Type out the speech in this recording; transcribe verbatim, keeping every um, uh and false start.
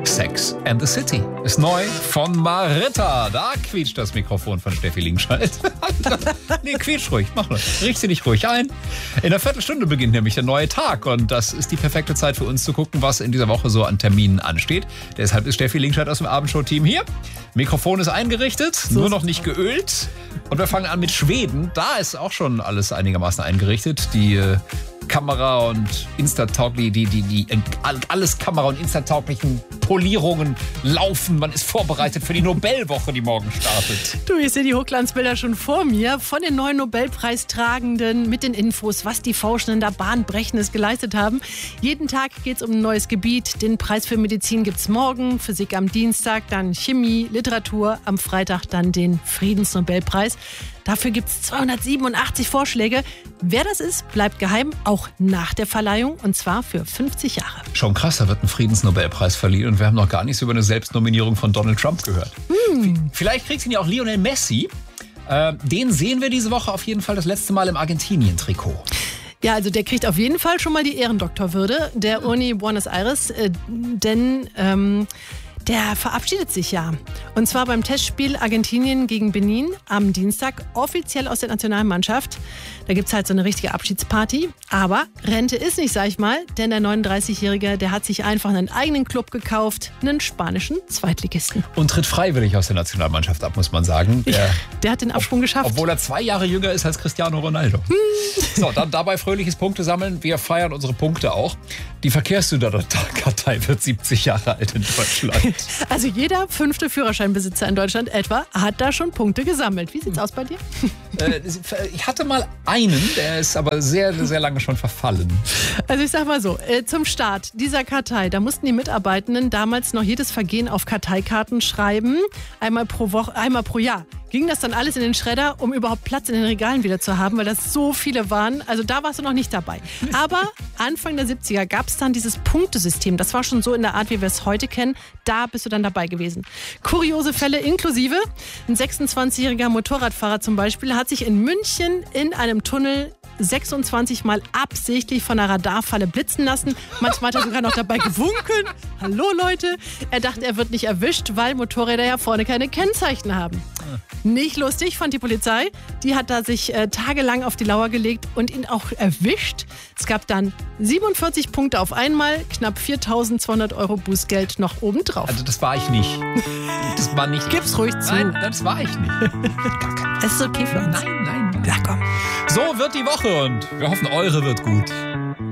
Sex and the City ist neu von Maritta. Da quietscht das Mikrofon von Steffi Lingscheid. Nee, quietsch ruhig, mach mal. Richte dich ruhig ein. In einer Viertelstunde beginnt nämlich der neue Tag und das ist die perfekte Zeit für uns zu gucken, was in dieser Woche so an Terminen ansteht. Deshalb ist Steffi Lingscheid aus dem Abendshow-Team hier. Mikrofon ist eingerichtet, so nur noch nicht geölt. Und wir fangen an mit Schweden. Da ist auch schon alles einigermaßen eingerichtet. Die äh, Kamera- und Insta-tauglich, die, die, die, alles Kamera- und Insta-tauglichen Polierungen laufen. Man ist vorbereitet für die Nobelwoche, die morgen startet. Du, ich sehe die Hochglanzbilder schon vor mir von den neuen Nobelpreistragenden mit den Infos, was die Forschenden da Bahnbrechendes geleistet haben. Jeden Tag geht es um ein neues Gebiet. Den Preis für Medizin gibt es morgen, Physik am Dienstag, dann Chemie, Literatur, am Freitag dann den Friedensnobelpreis. Dafür gibt es zweihundertsiebenundachtzig Vorschläge. Wer das ist, bleibt geheim, auch nach der Verleihung, und zwar für fünfzig Jahre. Schon krass, da wird ein Friedensnobelpreis verliehen und wir haben noch gar nichts über eine Selbstnominierung von Donald Trump gehört. Hm. Vielleicht kriegt ihn ja auch Lionel Messi. Äh, den sehen wir diese Woche auf jeden Fall das letzte Mal im Argentinien-Trikot. Ja, also der kriegt auf jeden Fall schon mal die Ehrendoktorwürde der Uni Buenos Aires, äh, denn ähm, der verabschiedet sich ja. Und zwar beim Testspiel Argentinien gegen Benin am Dienstag offiziell aus der Nationalmannschaft. Da gibt es halt so eine richtige Abschiedsparty. Aber Rente ist nicht, sag ich mal, denn der neununddreißigjährige, der hat sich einfach einen eigenen Club gekauft, einen spanischen Zweitligisten. Und tritt freiwillig aus der Nationalmannschaft ab, muss man sagen. Der, ja, der hat den Absprung ob, geschafft. Obwohl er zwei Jahre jünger ist als Cristiano Ronaldo. Hm. So, dann dabei fröhliches Punkte sammeln. Wir feiern unsere Punkte auch. Die Verkehrskartei wird siebzig Jahre alt in Deutschland. Also jeder fünfte Führerscheinbesitzer in Deutschland etwa hat da schon Punkte gesammelt. Wie sieht's aus bei dir? Äh, ich hatte mal einen, der ist aber sehr, sehr lange schon verfallen. Also ich sag mal so, äh, zum Start dieser Kartei, da mussten die Mitarbeitenden damals noch jedes Vergehen auf Karteikarten schreiben, einmal pro Woche, einmal pro Jahr. Ging das dann alles in den Schredder, um überhaupt Platz in den Regalen wieder zu haben, weil das so viele waren. Also da warst du noch nicht dabei. Aber Anfang der siebziger gab es dann dieses Punktesystem. Das war schon so in der Art, wie wir es heute kennen. Da bist du dann dabei gewesen. Kuriose Fälle inklusive. Ein sechsundzwanzigjähriger Motorradfahrer zum Beispiel hat sich in München in einem Tunnel sechsundzwanzig Mal absichtlich von einer Radarfalle blitzen lassen. Manchmal hat er sogar noch dabei gewunken. Hallo Leute. Er dachte, er wird nicht erwischt, weil Motorräder ja vorne keine Kennzeichen haben. Nicht lustig, fand die Polizei. Die hat da sich äh, tagelang auf die Lauer gelegt und ihn auch erwischt. Es gab dann siebenundvierzig Punkte auf einmal, knapp viertausendzweihundert Euro Bußgeld noch obendrauf. Also das war ich nicht. Das war nicht. Gib's ruhig zu. Nein, das war ich nicht. Es ist okay für uns. Nein, nein. Ja, komm. So wird die Woche und wir hoffen, eure wird gut.